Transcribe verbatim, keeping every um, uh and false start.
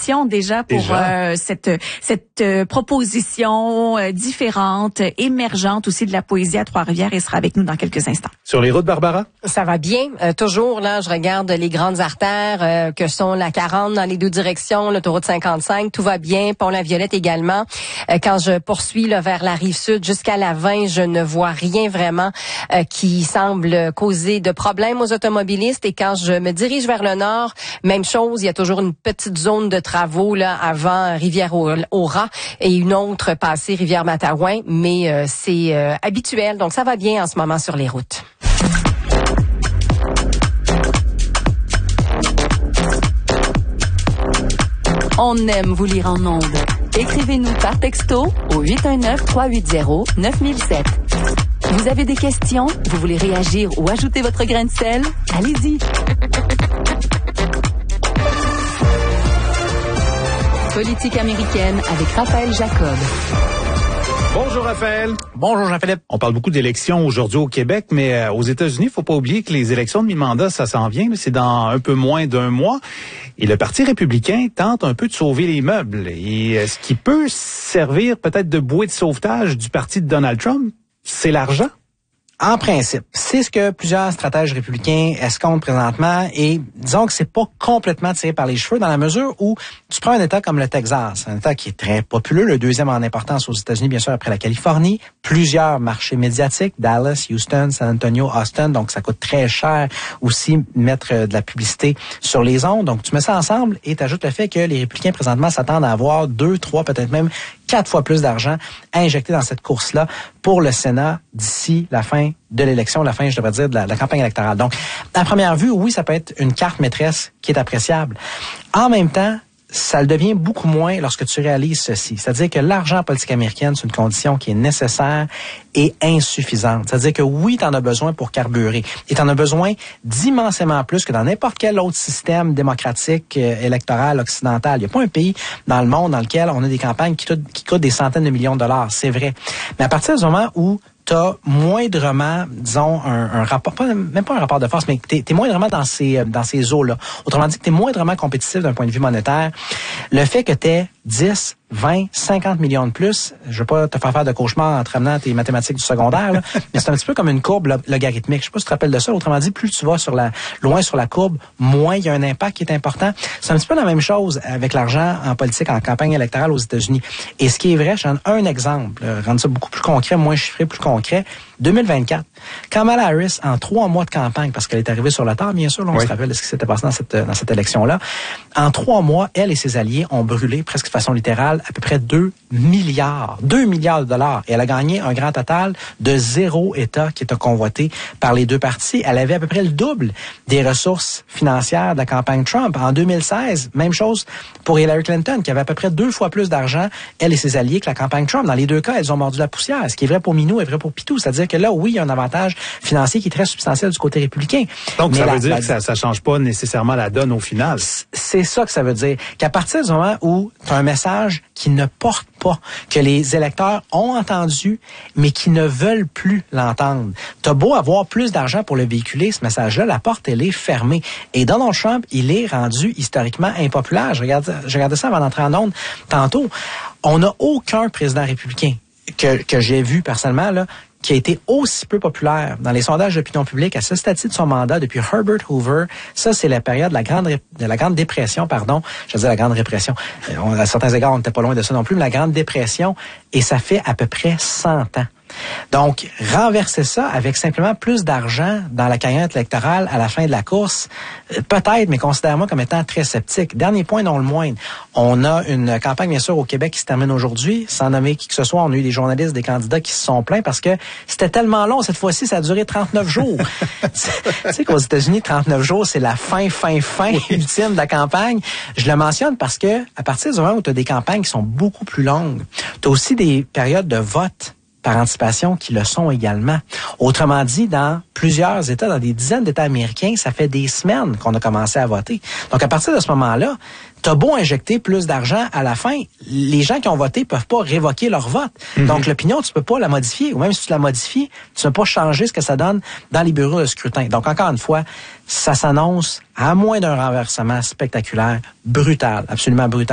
réaction déjà pour déjà? Euh, cette cette euh, proposition euh, différente, émergente aussi de la poésie à Trois-Rivières. Elle sera avec nous dans quelques instants. Sur les routes, Barbara? Ça va bien. Euh, toujours, là, je regarde les grandes artères euh, que sont la quarante dans les deux directions, l'autoroute cinquante-cinq, tout va bien. Pont-la-Violette également. Euh, quand je poursuis là, vers la rive sud jusqu'à la vingt, je ne vois rien vraiment euh, qui semble causer de problèmes aux automobilistes. Et quand je me dirige vers le nord, même chose, il y a toujours une petite zone de travaux là avant Rivière-au-Rat et une autre passée Rivière-Matawan, mais euh, c'est euh, habituel. Donc ça va bien en ce moment sur les routes. On aime vous lire en ondes. Écrivez-nous par texto au huit un neuf, trois huit zéro, neuf mille sept. Vous avez des questions? Vous voulez réagir ou ajouter votre grain de sel? Allez-y! Politique américaine avec Raphaël Jacob. Bonjour Raphaël. Bonjour Jean-Philippe. On parle beaucoup d'élections aujourd'hui au Québec, mais euh, aux États-Unis, il faut pas oublier que les élections de mi-mandat, ça s'en vient, c'est dans un peu moins d'un mois. Et le Parti républicain tente un peu de sauver les meubles. Et euh, ce qui peut servir peut-être de bouée de sauvetage du parti de Donald Trump, c'est l'argent. En principe, c'est ce que plusieurs stratèges républicains escomptent présentement et disons que c'est pas complètement tiré par les cheveux dans la mesure où tu prends un État comme le Texas, un État qui est très populeux, le deuxième en importance aux États-Unis, bien sûr, après la Californie, plusieurs marchés médiatiques, Dallas, Houston, San Antonio, Austin, donc ça coûte très cher aussi mettre de la publicité sur les ondes. Donc tu mets ça ensemble et tu ajoutes le fait que les républicains présentement s'attendent à avoir deux, trois, peut-être même quatre fois plus d'argent à injecter dans cette course-là pour le Sénat d'ici la fin de l'élection, la fin, je devrais dire, de la, de la campagne électorale. Donc, à première vue, oui, ça peut être une carte maîtresse qui est appréciable. En même temps, ça le devient beaucoup moins lorsque tu réalises ceci. C'est-à-dire que l'argent en politique américaine, c'est une condition qui est nécessaire et insuffisante. C'est-à-dire que oui, tu en as besoin pour carburer. Et tu en as besoin d'immensément plus que dans n'importe quel autre système démocratique euh, électoral occidental. Il n'y a pas un pays dans le monde dans lequel on a des campagnes qui, qui coûtent des centaines de millions de dollars. C'est vrai. Mais à partir du moment où t'as moindrement, disons, un, un rapport, pas, même pas un rapport de force, mais t'es, t'es moindrement dans ces, dans ces eaux-là. Autrement dit, que t'es moindrement compétitif d'un point de vue monétaire. Le fait que t'aies dix, vingt, cinquante millions de plus, je veux pas te faire faire de cauchemar en te ramenant tes mathématiques du secondaire, là, mais c'est un petit peu comme une courbe logarithmique. Je sais pas si tu te rappelles de ça. Autrement dit, plus tu vas sur la, loin sur la courbe, moins il y a un impact qui est important. C'est un petit peu la même chose avec l'argent en politique, en campagne électorale aux États-Unis. Et ce qui est vrai, je donne un exemple, euh, rendre ça beaucoup plus concret, moins chiffré, plus concret. deux mille vingt-quatre, Kamala Harris, en trois mois de campagne, parce qu'elle est arrivée sur le tard, bien sûr, là, on oui. se rappelle de ce qui s'était passé dans cette, dans cette élection-là. En trois mois, elle et ses alliés ont brûlé, presque de façon littérale, à peu près deux milliards. deux milliards de dollars. Et elle a gagné un grand total de zéro État qui était convoité par les deux partis. Elle avait à peu près le double des ressources financières de la campagne Trump. En deux mille seize, même chose pour Hillary Clinton, qui avait à peu près deux fois plus d'argent, elle et ses alliés, que la campagne Trump. Dans les deux cas, elles ont mordu la poussière. Ce qui est vrai pour Minou est vrai pour Pitou. C'est-à-dire que là, oui, il y a un avantage financier qui est très substantiel du côté républicain. Donc, mais ça la, veut dire la, que ça ne change pas nécessairement la donne au final. C'est ça que ça veut dire. Qu'à partir du moment où tu as un message qui ne porte pas, que les électeurs ont entendu, mais qui ne veulent plus l'entendre. Tu as beau avoir plus d'argent pour le véhiculer, ce message-là, la porte, elle est fermée. Et Donald Trump, il est rendu historiquement impopulaire. Je regardais, je regardais ça avant d'entrer en onde tantôt. On n'a aucun président républicain que, que j'ai vu personnellement, là, qui a été aussi peu populaire dans les sondages d'opinion publique à ce stade de son mandat depuis Herbert Hoover. Ça, c'est la période de la grande, de la grande dépression, pardon. Je veux dire la grande répression. À certains égards, on n'était pas loin de ça non plus, mais la grande dépression, et ça fait à peu près cent ans. Donc, renverser ça avec simplement plus d'argent dans la carrière électorale à la fin de la course, peut-être, mais considère-moi comme étant très sceptique. Dernier point, non le moindre. On a une campagne, bien sûr, au Québec qui se termine aujourd'hui. Sans nommer qui que ce soit, on a eu des journalistes, des candidats qui se sont plaints parce que c'était tellement long. Cette fois-ci, ça a duré trente-neuf jours. Tu sais qu'aux États-Unis, trente-neuf jours, c'est la fin, fin, fin ultime de la campagne. Je le mentionne parce que à partir du moment où tu as des campagnes qui sont beaucoup plus longues, tu as aussi des périodes de vote par anticipation qui le sont également. Autrement dit, dans plusieurs États, dans des dizaines d'États américains, ça fait des semaines qu'on a commencé à voter. Donc, à partir de ce moment-là, t'as beau injecter plus d'argent à la fin, les gens qui ont voté peuvent pas révoquer leur vote. Mm-hmm. Donc, l'opinion, tu peux pas la modifier. Ou même si tu la modifies, tu ne peux pas changer ce que ça donne dans les bureaux de scrutin. Donc, encore une fois, ça s'annonce à moins d'un renversement spectaculaire, brutal, absolument brutal.